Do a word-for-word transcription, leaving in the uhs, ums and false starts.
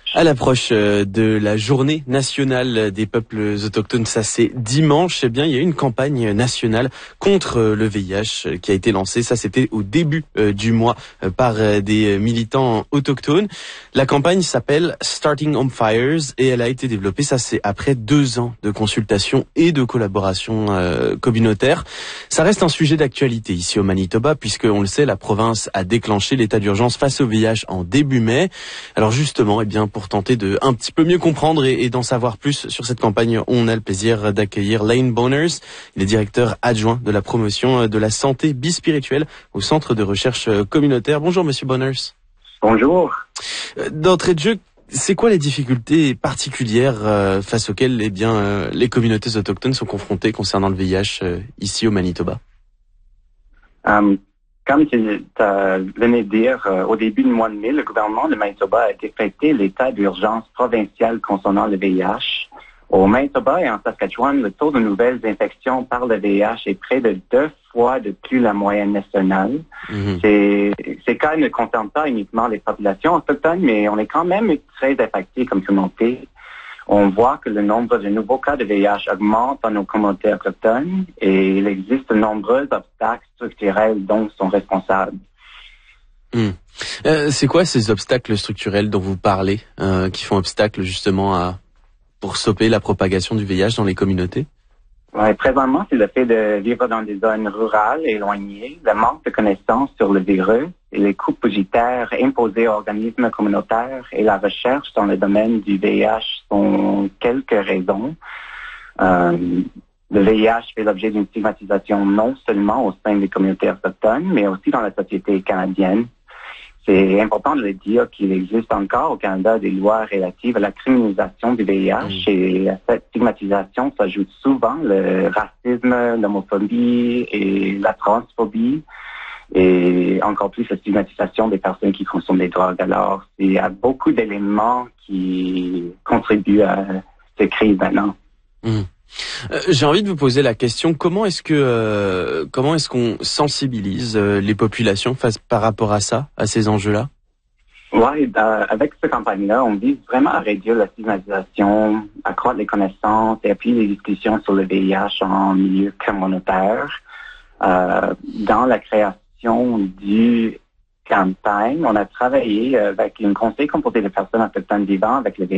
À l'approche de la journée nationale des peuples autochtones, ça c'est dimanche, eh bien il y a une campagne nationale contre le V I H qui a été lancée. Ça c'était au début du mois par des militants autochtones. La campagne s'appelle Starting Home Fires et elle a été développée, ça c'est après deux ans de consultation et de collaboration euh, communautaire. Ça reste un sujet d'actualité ici au Manitoba puisque on le sait, la province a déclenché l'état d'urgence face au V I H en début mai. Alors justement, eh bien pour tenter de un petit peu mieux comprendre et, et d'en savoir plus sur cette campagne, on a le plaisir d'accueillir Lane Boners. Il est directeur adjoint de la promotion de la santé bispirituelle au Centre de recherche communautaire. Bonjour Monsieur Boners. Bonjour. D'entrée de jeu, c'est quoi les difficultés particulières euh, face auxquelles eh bien, euh, les communautés autochtones sont confrontées concernant le V I H euh, ici au Manitoba? Um, Comme tu venais de dire, euh, au début du mois de mai, le gouvernement de Manitoba a décrété l'état d'urgence provincial concernant le V I H. Au Manitoba et en Saskatchewan, le taux de nouvelles infections par le V I H est près de deux fois de plus la moyenne nationale. Mm-hmm. Ces, ces cas ne concernent pas uniquement les populations autochtones, mais on est quand même très affectés comme communauté. On voit que le nombre de nouveaux cas de V I H augmente dans nos communautés autochtones et il existe de nombreux obstacles structurels dont sont responsables. Mmh. Euh, c'est quoi ces obstacles structurels dont vous parlez, euh, qui font obstacle justement à pour stopper la propagation du V I H dans les communautés? Ouais, présentement, c'est le fait de vivre dans des zones rurales éloignées, le manque de connaissances sur le virus et les coûts budgétaires imposés aux organismes communautaires et la recherche dans le domaine du V I H sont quelques raisons. Euh, le V I H fait l'objet d'une stigmatisation non seulement au sein des communautés autochtones, mais aussi dans la société canadienne. C'est important de le dire qu'il existe encore au Canada des lois relatives à la criminalisation du V I H mmh. et à cette stigmatisation s'ajoute souvent le racisme, l'homophobie et la transphobie et encore plus la stigmatisation des personnes qui consomment des drogues. Alors, il y a beaucoup d'éléments qui contribuent à cette crise maintenant. Mmh. Euh, j'ai envie de vous poser la question, comment est-ce que euh, comment est-ce qu'on sensibilise euh, les populations face par rapport à ça, à ces enjeux-là? Oui, euh, avec cette campagne-là, on vise vraiment à réduire la stigmatisation, accroître les connaissances et appuyer les discussions sur le V I H en milieu communautaire. Euh, dans la création du campagne, on a travaillé avec une conseil composé de personnes autochtones vivant avec le V